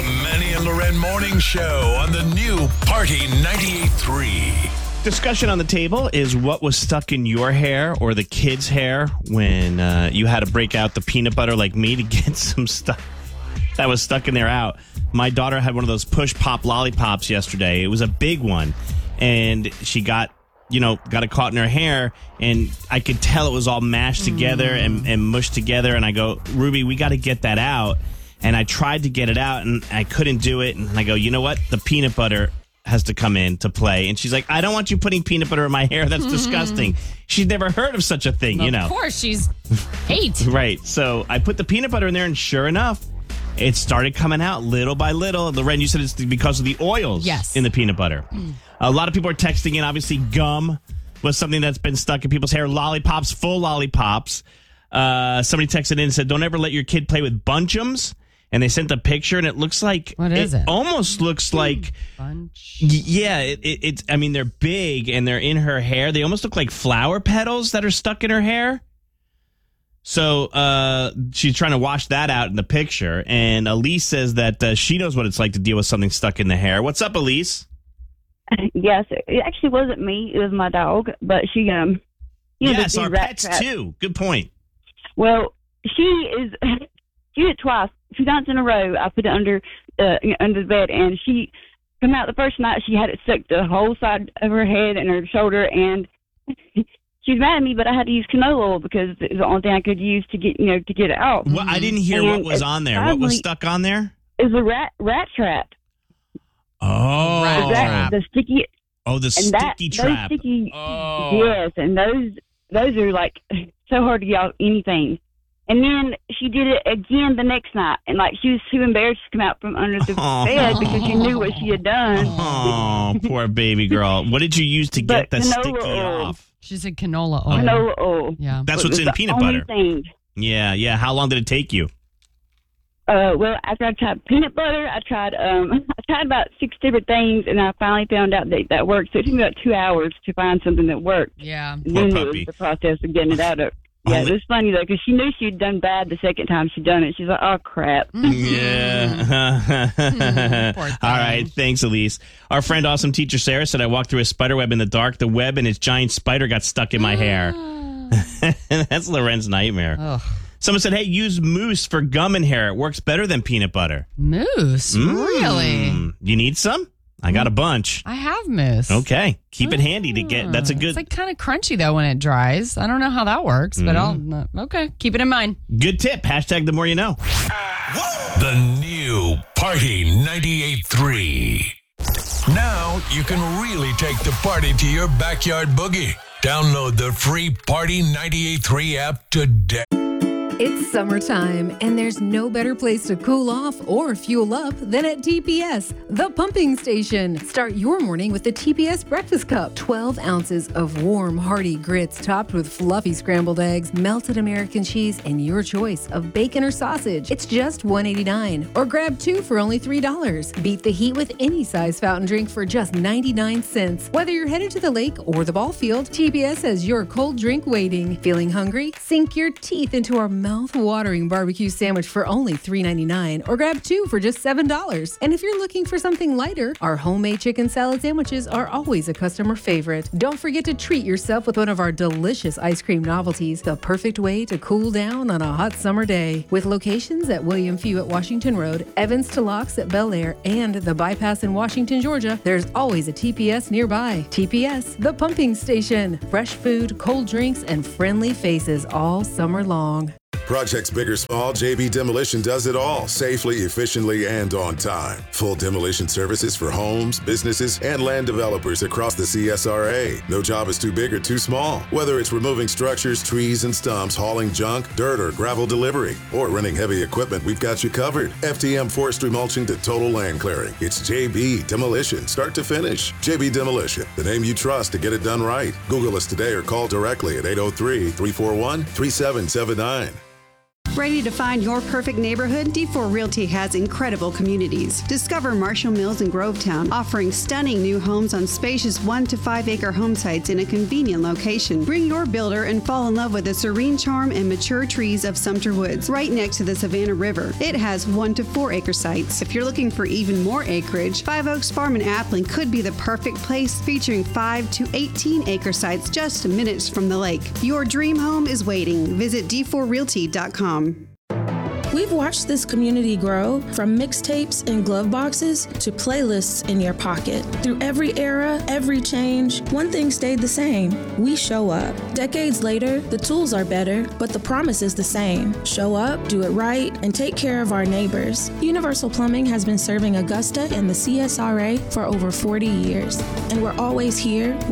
The Manny and Loren Morning Show on the new Party 98.3. Discussion on the table is what was stuck in your hair or the kids' hair when you had to break out the peanut butter like me to get some stuff that was stuck in there out. My daughter had one of those push pop lollipops yesterday. It was a big one, and she got it caught in her hair, and I could tell it was all mashed together and mushed together. And I go, Ruby, we got to get that out. And I tried to get it out, and I couldn't do it. And I go, you know what? The peanut butter has to come in to play. And she's like, I don't want you putting peanut butter in my hair. That's disgusting. She's never heard of such a thing, Of course, she's 8. Right. So I put the peanut butter in there, and sure enough, it started coming out little by little. Loren, you said it's because of the oils in the peanut butter. A lot of people are texting in. Obviously, gum was something that's been stuck in people's hair. Lollipops, full lollipops. Somebody texted in and said, don't ever let your kid play with Bunchums. And they sent a picture, and it looks like... What is it? Almost looks like... Bunch. Yeah, it's... I mean, they're big, and they're in her hair. They almost look like flower petals that are stuck in her hair. So she's trying to wash that out in the picture. And Elise says that she knows what it's like to deal with something stuck in the hair. What's up, Elise? Yes, it actually wasn't me. It was my dog. But she... yes, our pets, too. Good point. Well, she did it twice. 2 nights in a row, I put it under the bed, and she come out the first night. She had it stuck to the whole side of her head and her shoulder, and she was mad at me. But I had to use canola oil because it was the only thing I could use to get it out. Well, I didn't hear what was on there. What was stuck on there? It was a rat trap. Oh, the sticky. Oh, the sticky trap. Yes, and those are like so hard to get out anything. And then she did it again the next night. And, she was too embarrassed to come out from under the bed because she knew what she had done. Oh, poor baby girl. What did you use to get the sticky off? She said canola oil. Canola oil. Yeah. That's what's in peanut butter. Thing. Yeah. How long did it take you? Well, after I tried peanut butter, I tried about 6 different things, and I finally found out that worked. So it took me about 2 hours to find something that worked. Yeah. And then it was the process of getting it out of. Yeah, it was funny, though, because she knew she'd done bad the second time she'd done it. She's like, oh, crap. Yeah. All right. Thanks, Elise. Our friend, awesome teacher Sarah, said, I walked through a spider web in the dark. The web and its giant spider got stuck in my hair. That's Loren's nightmare. Ugh. Someone said, hey, use mousse for gum and hair. It works better than peanut butter. Mousse? Really? You need some? I got a bunch. I have mousse. Okay. Keep it handy to get. That's a good. It's kind of crunchy, though, when it dries. I don't know how that works, but okay. Keep it in mind. Good tip. Hashtag the more you know. The new Party 98.3. Now you can really take the party to your backyard boogie. Download the free Party 98.3 app today. It's summertime, and there's no better place to cool off or fuel up than at TPS, the pumping station. Start your morning with the TPS Breakfast Cup. 12 ounces of warm, hearty grits topped with fluffy scrambled eggs, melted American cheese, and your choice of bacon or sausage. It's just $1.89, or grab 2 for only $3. Beat the heat with any size fountain drink for just 99 cents. Whether you're headed to the lake or the ball field, TPS has your cold drink waiting. Feeling hungry? Sink your teeth into our mouth-watering barbecue sandwich for only $3.99, or grab 2 for just $7. And if you're looking for something lighter, our homemade chicken salad sandwiches are always a customer favorite. Don't forget to treat yourself with one of our delicious ice cream novelties, the perfect way to cool down on a hot summer day. With locations at William Few at Washington Road, Evans to Locks at Bel Air, and the Bypass in Washington, Georgia, there's always a TPS nearby. TPS, the pumping station. Fresh food, cold drinks, and friendly faces all summer long. Projects big or small, JB Demolition does it all safely, efficiently, and on time. Full demolition services for homes, businesses, and land developers across the CSRA. No job is too big or too small. Whether it's removing structures, trees, and stumps, hauling junk, dirt, or gravel delivery, or running heavy equipment, we've got you covered. FTM forestry mulching to total land clearing. It's JB Demolition, start to finish. JB Demolition, the name you trust to get it done right. Google us today or call directly at 803-341-3779. Ready to find your perfect neighborhood? D4 Realty has incredible communities. Discover Marshall Mills in Grovetown, offering stunning new homes on spacious 1 to 5 acre home sites in a convenient location. Bring your builder and fall in love with the serene charm and mature trees of Sumter Woods, right next to the Savannah River. It has 1 to 4 acre sites. If you're looking for even more acreage, Five Oaks Farm in Appling could be the perfect place, featuring 5 to 18 acre sites just minutes from the lake. Your dream home is waiting. Visit d4realty.com. We've watched this community grow from mixtapes and glove boxes to playlists in your pocket. Through every era, every change, one thing stayed the same. We show up. Decades later, the tools are better, but the promise is the same. Show up, do it right, and take care of our neighbors. Universal Plumbing has been serving Augusta and the CSRA for over 40 years, and we're always here